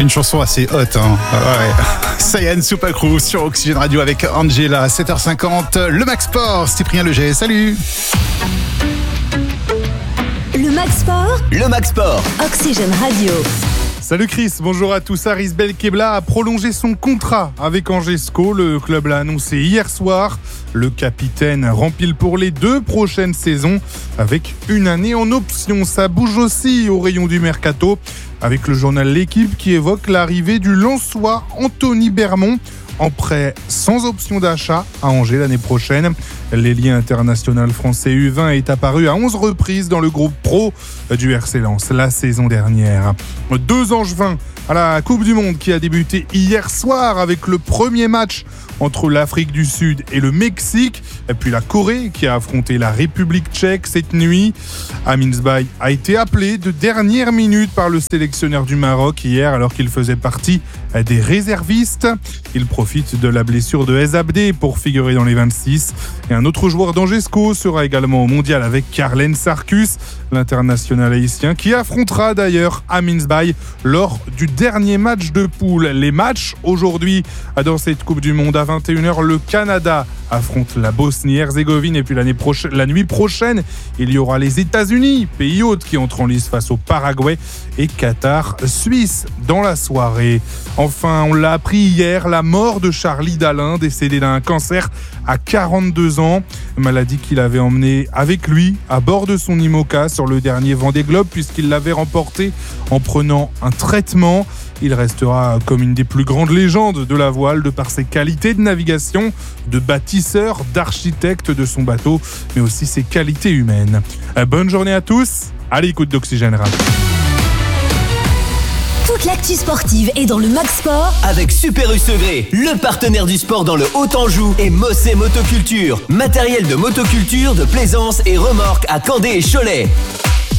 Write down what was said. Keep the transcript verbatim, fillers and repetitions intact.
Une chanson assez haute, hein. Ouais. Sayan Supacrou sur Oxygène Radio avec Angela, sept heures cinquante. Le Max Sport, Cyprien Leger, salut. Le Max Sport. Le Max Sport. Oxygène Radio. Salut Chris, bonjour à tous. Aris Belkebla a prolongé son contrat avec Angesco. Le club l'a annoncé hier soir. Le capitaine rempile pour les deux prochaines saisons avec une année en option. Ça bouge aussi au rayon du mercato avec le journal L'Équipe qui évoque l'arrivée du Lensois Anthony Bermond en prêt sans option d'achat à Angers l'année prochaine. L'ailier international français U vingt est apparu à onze reprises dans le groupe pro du R C Lens la saison dernière. Deux Angevins à la Coupe du Monde qui a débuté hier soir avec le premier match entre l'Afrique du Sud et le Mexique, et puis la Corée qui a affronté la République tchèque cette nuit. Amin Zbaï a été appelé de dernière minute par le sélectionneur du Maroc hier alors qu'il faisait partie des réservistes. Il profite de la blessure de Ez Abdé pour figurer dans les vingt-six. Et un autre joueur d'Angesco sera également au mondial avec Carlen Sarkus, l'international haïtien, qui affrontera d'ailleurs Amin Zbaï lors du dernier match de poule. Les matchs aujourd'hui dans cette Coupe du Monde à vingt et une heures, le Canada affronte la Bosnie-Herzégovine et puis l'année prochaine, la nuit prochaine, il y aura les États-Unis, pays hôte, qui entrent en lice face au Paraguay et Qatar-Suisse dans la soirée. Enfin, on l'a appris hier, la mort de Charlie Dalin, décédé d'un cancer à quarante-deux ans, maladie qu'il avait emmenée avec lui à bord de son IMOCA sur le dernier Vendée Globe puisqu'il l'avait remporté en prenant un traitement. Il restera comme une des plus grandes légendes de la voile de par ses qualités de navigation, de bâtisseur, d'architecte de son bateau, mais aussi ses qualités humaines. Bonne journée à tous, à l'écoute d'Oxygène Radio. Toute l'actu sportive est dans le Max Sport avec Super U Segré, le partenaire du sport dans le Haut-Anjou, et Mossé Motoculture, matériel de motoculture, de plaisance et remorque à Candé et Cholet.